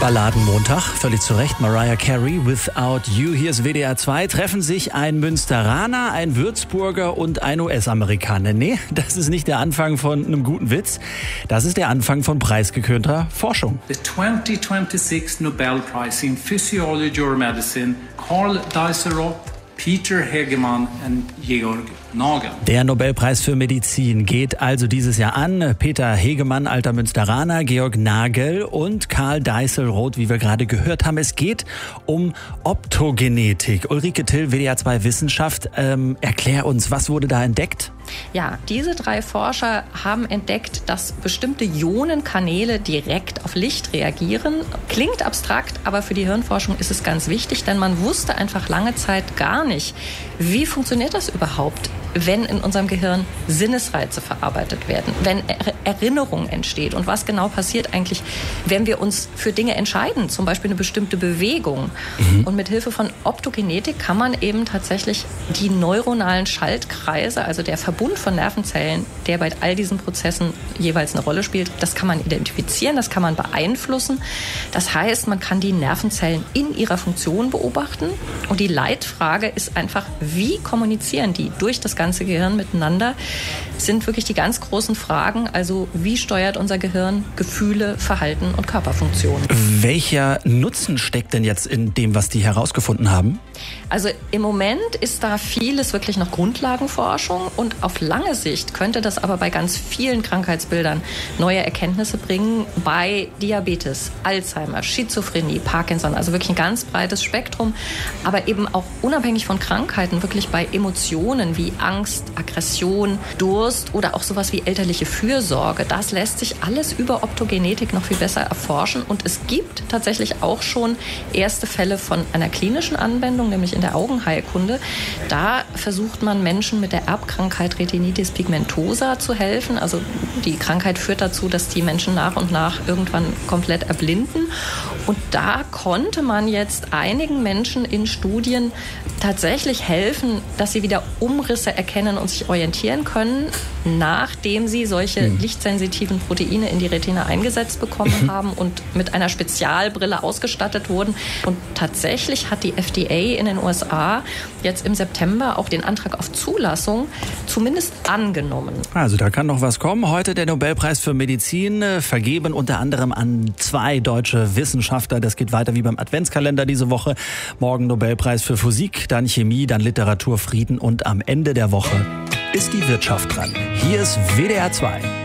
Balladenmontag, völlig zu Recht. Mariah Carey, Without You. Hier ist WDR 2. Treffen sich ein Münsteraner, ein Würzburger und ein US-Amerikaner. Nee, das ist nicht der Anfang von einem guten Witz. Das ist der Anfang von preisgekrönter Forschung. The 2026 Nobel Prize in Physiology or Medicine, Carl Dieselrod, Peter Hegemann und Georg Nagel. Der Nobelpreis für Medizin geht also dieses Jahr an Peter Hegemann, alter Münsteraner, Georg Nagel und Karl Dieselrod, wie wir gerade gehört haben. Es geht um Optogenetik. Ulrike Till, WDR 2 Wissenschaft. Erklär uns, was wurde da entdeckt? Ja, diese 3 Forscher haben entdeckt, dass bestimmte Ionenkanäle direkt auf Licht reagieren. Klingt abstrakt, aber für die Hirnforschung ist es ganz wichtig, denn man wusste einfach lange Zeit gar nicht, wie funktioniert das überhaupt, wenn in unserem Gehirn Sinnesreize verarbeitet werden, wenn Erinnerung entsteht und was genau passiert eigentlich, wenn wir uns für Dinge entscheiden, zum Beispiel eine bestimmte Bewegung. Und mit Hilfe von Optogenetik kann man eben tatsächlich die neuronalen Schaltkreise, also der Verbund von Nervenzellen, der bei all diesen Prozessen jeweils eine Rolle spielt, das kann man identifizieren, das kann man beeinflussen. Das heißt, man kann die Nervenzellen in ihrer Funktion beobachten und die Leitfrage ist einfach, wie kommunizieren die durch das ganze Gehirn miteinander, sind wirklich die ganz großen Fragen. Also wie steuert unser Gehirn Gefühle, Verhalten und Körperfunktionen? Welcher Nutzen steckt denn jetzt in dem, was die herausgefunden haben? Also im Moment ist da vieles wirklich noch Grundlagenforschung und auf lange Sicht könnte das aber bei ganz vielen Krankheitsbildern neue Erkenntnisse bringen. Bei Diabetes, Alzheimer, Schizophrenie, Parkinson, also wirklich ein ganz breites Spektrum, aber eben auch unabhängig von Krankheiten, wirklich bei Emotionen wie Angst, Aggression, Durst oder auch sowas wie elterliche Fürsorge. Das lässt sich alles über Optogenetik noch viel besser erforschen und es gibt tatsächlich auch schon erste Fälle von einer klinischen Anwendung, nämlich in der Augenheilkunde. Da versucht man Menschen mit der Erbkrankheit Retinitis pigmentosa zu helfen. Also die Krankheit führt dazu, dass die Menschen nach und nach irgendwann komplett erblinden. Und da konnte man jetzt einigen Menschen in Studien tatsächlich helfen, dass sie wieder Umrisse erkennen und sich orientieren können, nachdem sie solche lichtsensitiven Proteine in die Retina eingesetzt bekommen haben und mit einer Spezialbrille ausgestattet wurden. Und tatsächlich hat die FDA in den USA jetzt im September auch den Antrag auf Zulassung zumindest angenommen. Also da kann noch was kommen. Heute der Nobelpreis für Medizin, vergeben unter anderem an 2 deutsche Wissenschaftler. Das geht weiter wie beim Adventskalender diese Woche. Morgen Nobelpreis für Physik, dann Chemie, dann Literatur, Frieden und am Ende der Woche ist die Wirtschaft dran. Hier ist WDR 2.